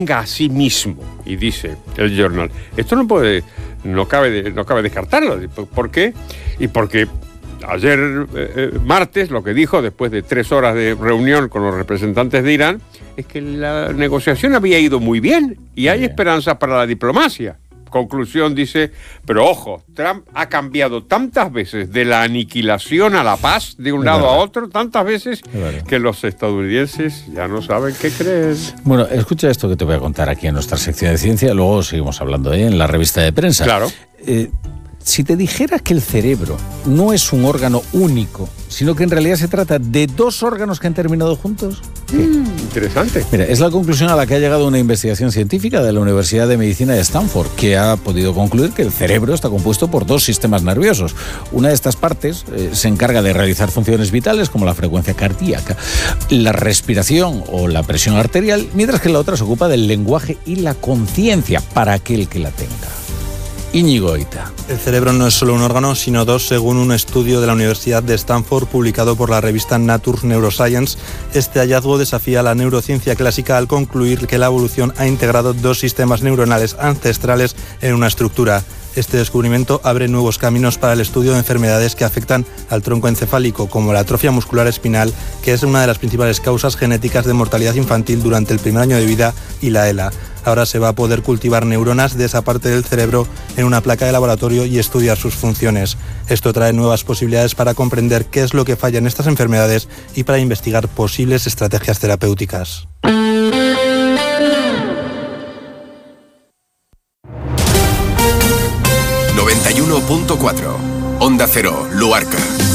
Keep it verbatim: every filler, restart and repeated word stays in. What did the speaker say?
a sí mismo, y dice el Journal, esto no puede, no cabe, de, no cabe descartarlo. ¿Por qué? Y porque ayer eh, martes lo que dijo, después de tres horas de reunión con los representantes de Irán, es que la negociación había ido muy bien y hay esperanzas para la diplomacia. Conclusión, dice, pero ojo, Trump ha cambiado tantas veces de la aniquilación a la paz, de un es lado verdad. a otro, tantas veces que los estadounidenses ya no saben qué creer. Bueno, escucha esto que te voy a contar aquí en nuestra sección de ciencia, luego seguimos hablando ¿eh? en la revista de prensa. Claro. Eh, si te dijera que el cerebro no es un órgano único, sino que en realidad se trata de dos órganos que han terminado juntos. Mm, interesante. Mira, es la conclusión a la que ha llegado una investigación científica de la Universidad de Medicina de Stanford, que ha podido concluir que el cerebro está compuesto por dos sistemas nerviosos. Una de estas partes eh, se encarga de realizar funciones vitales como la frecuencia cardíaca, la respiración o la presión arterial, mientras que la otra se ocupa del lenguaje y la conciencia para aquel que la tenga. Íñigo Eita. El cerebro no es solo un órgano, sino dos, según un estudio de la Universidad de Stanford publicado por la revista Nature Neuroscience. Este hallazgo desafía la neurociencia clásica al concluir que la evolución ha integrado dos sistemas neuronales ancestrales en una estructura. Este descubrimiento abre nuevos caminos para el estudio de enfermedades que afectan al tronco encefálico, como la atrofia muscular espinal, que es una de las principales causas genéticas de mortalidad infantil durante el primer año de vida, y la E L A. Ahora se va a poder cultivar neuronas de esa parte del cerebro en una placa de laboratorio y estudiar sus funciones. Esto trae nuevas posibilidades para comprender qué es lo que falla en estas enfermedades y para investigar posibles estrategias terapéuticas. noventa y uno punto cuatro Onda Cero, Luarca.